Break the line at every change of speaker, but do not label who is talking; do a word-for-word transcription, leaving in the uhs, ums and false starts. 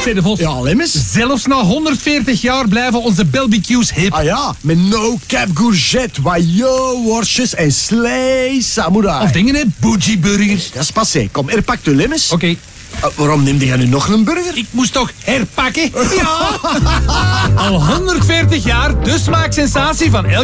P. de Vos.
Ja, lemmes.
Zelfs na honderdveertig jaar blijven onze B B Q's hip.
Ah ja, met no cap courgette, wajo, worstjes en slay samurai.
Of dingen, hè? Bougie burgers.
Dat is passé. Kom, er pakt u lemmes.
Oké.
Uh, waarom neemde jij nu nog een burger?
Ik moest toch herpakken? Ja! Al honderdveertig jaar de smaaksensatie van elke